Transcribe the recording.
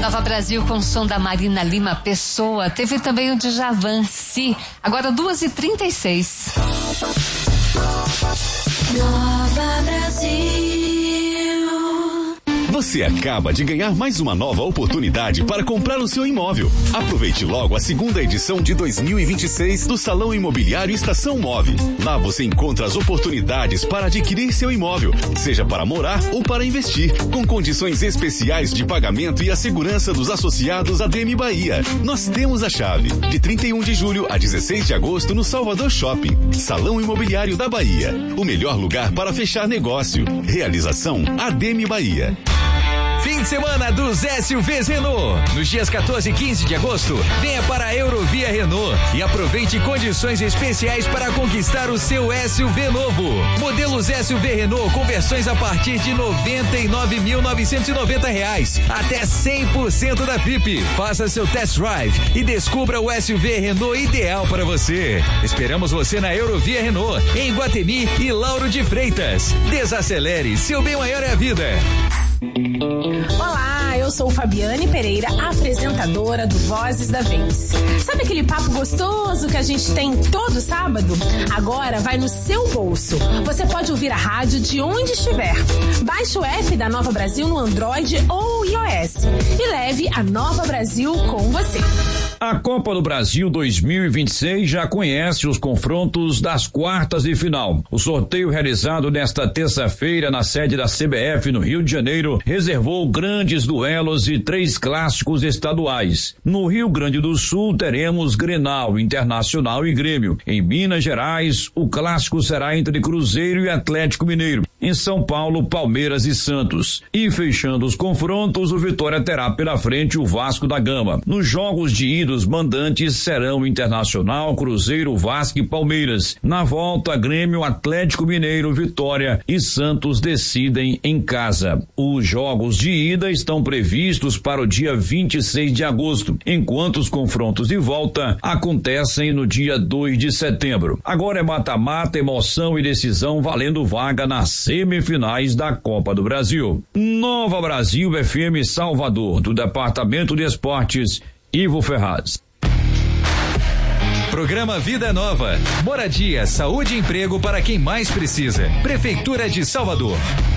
Nova Brasil com o som da Marina Lima Pessoa. Teve também o Djavan, Si. Agora 2h36. Nova Brasil. Você acaba de ganhar mais uma nova oportunidade para comprar o seu imóvel. Aproveite logo a segunda edição de 2026 do Salão Imobiliário Estação Move. Lá você encontra as oportunidades para adquirir seu imóvel, seja para morar ou para investir, com condições especiais de pagamento e a segurança dos associados ADM Bahia. Nós temos a chave. De 31 de julho a 16 de agosto no Salvador Shopping. Salão Imobiliário da Bahia. O melhor lugar para fechar negócio. Realização ADM Bahia. Fim de semana dos SUVs Renault. Nos dias 14 e 15 de agosto, venha para a Eurovia Renault e aproveite condições especiais para conquistar o seu SUV novo. Modelos SUV Renault com versões a partir de R$ 99.990, até 100% da FIP. Faça seu test drive e descubra o SUV Renault ideal para você. Esperamos você na Eurovia Renault, em Guatemi e Lauro de Freitas. Desacelere, seu bem maior é a vida. Olá, eu sou Fabiane Pereira, apresentadora do Vozes da Vez. Sabe aquele papo gostoso que a gente tem todo sábado? Agora vai no seu bolso. Você pode ouvir a rádio de onde estiver. Baixe o app da Nova Brasil no Android ou iOS e leve a Nova Brasil com você. A Copa do Brasil 2026 já conhece os confrontos das quartas de final. O sorteio realizado nesta terça-feira na sede da CBF no Rio de Janeiro reservou grandes duelos e 3 clássicos estaduais. No Rio Grande do Sul teremos Grenal, Internacional e Grêmio. Em Minas Gerais, o clássico será entre Cruzeiro e Atlético Mineiro. Em São Paulo, Palmeiras e Santos. E fechando os confrontos, o Vitória terá pela frente o Vasco da Gama. Nos jogos de ida, os mandantes serão Internacional, Cruzeiro, Vasco e Palmeiras. Na volta, Grêmio, Atlético Mineiro, Vitória e Santos decidem em casa. Os jogos de ida estão previstos para o dia 26 de agosto, enquanto os confrontos de volta acontecem no dia 2 de setembro. Agora é mata-mata, emoção e decisão valendo vaga nas semifinais da Copa do Brasil. Nova Brasil FM Salvador, do Departamento de Esportes, Ivo Ferraz. Programa Vida Nova. Moradia, saúde e emprego para quem mais precisa. Prefeitura de Salvador.